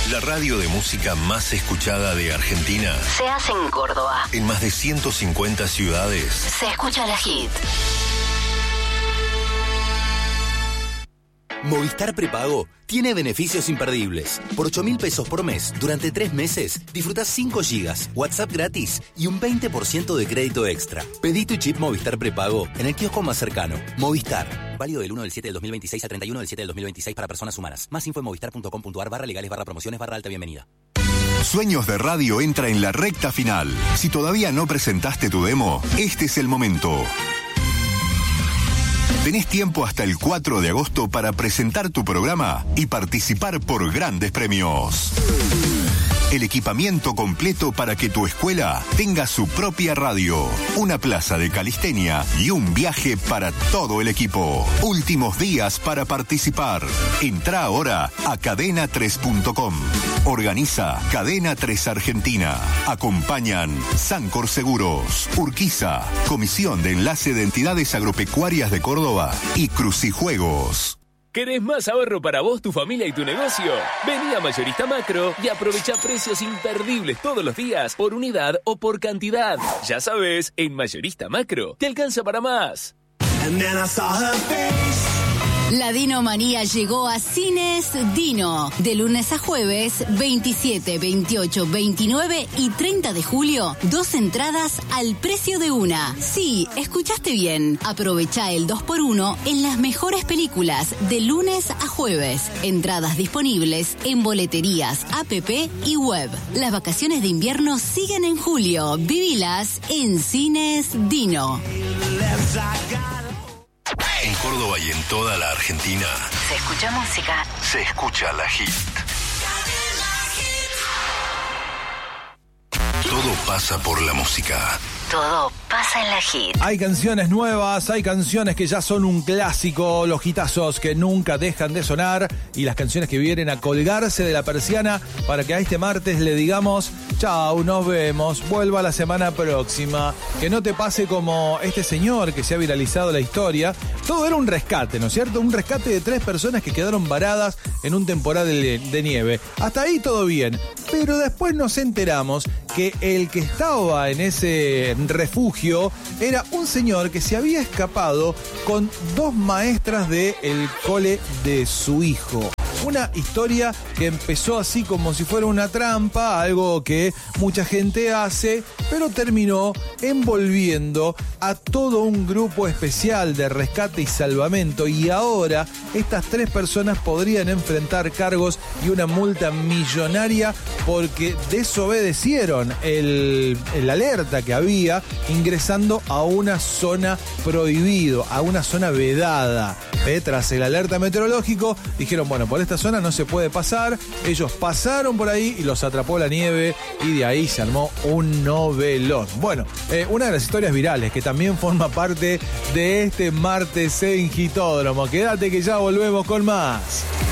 La radio de música más escuchada de Argentina se hace en Córdoba. En más de 150 ciudades Se escucha la hit. Movistar Prepago tiene beneficios imperdibles. Por 8.000 pesos por mes, durante 3 meses, disfrutás 5 gigas, WhatsApp gratis y un 20% de crédito extra. Pedí tu chip Movistar Prepago en el kiosco más cercano. Movistar. Válido del 1 del 7 del 2026 al 31 del 7 del 2026 para personas humanas. Más info en movistar.com.ar/legales/promociones/alta bienvenida. Sueños de Radio entra en la recta final. Si todavía no presentaste tu demo, este es el momento. Tenés tiempo hasta el 4 de agosto para presentar tu programa y participar por grandes premios. El equipamiento completo para que tu escuela tenga su propia radio, una plaza de calistenia y un viaje para todo el equipo. Últimos días para participar. Entrá ahora a cadena3.com. Organiza Cadena 3 Argentina. Acompañan Sancor Seguros, Urquiza, Comisión de Enlace de Entidades Agropecuarias de Córdoba y Crucijuegos. ¿Querés más ahorro para vos, tu familia y tu negocio? Vení a Mayorista Macro y aprovecha precios imperdibles todos los días por unidad o por cantidad. Ya sabes, en Mayorista Macro te alcanza para más. La Dinomanía llegó a Cines Dino. De lunes a jueves, 27, 28, 29 y 30 de julio, 2 entradas al precio de una. Sí, escuchaste bien. Aprovecha el 2x1 en las mejores películas de lunes a jueves. Entradas disponibles en boleterías, app y web. Las vacaciones de invierno siguen en julio. Vivilas en Cines Dino. En Córdoba y en toda la Argentina Se escucha música. se escucha la hit. Todo pasa por la música. Todo pasa en la hit. Hay canciones nuevas, hay canciones que ya son un clásico, los hitazos que nunca dejan de sonar y las canciones que vienen a colgarse de la persiana para que a este martes le digamos chau, nos vemos, vuelva la semana próxima. Que no te pase como este señor que se ha viralizado la historia. Todo era un rescate, ¿no es cierto? Un rescate de 3 personas que quedaron varadas en un temporal de nieve. Hasta ahí todo bien, pero después nos enteramos que el que estaba en ese refugio era un señor que se había escapado con 2 maestras del cole de su hijo. Una historia que empezó así como si fuera una trampa, algo que mucha gente hace, pero terminó envolviendo a todo un grupo especial de rescate y salvamento. Y ahora estas 3 personas podrían enfrentar cargos y una multa millonaria porque desobedecieron el alerta que había ingresando a una zona prohibido, a una zona vedada. Tras el alerta meteorológico dijeron, bueno, por esta zona no se puede pasar. Ellos pasaron por ahí y los atrapó la nieve y de ahí se armó un novelón. Bueno, una de las historias virales que también forma parte de este martes en Hitódromo. Quédate que ya volvemos con más.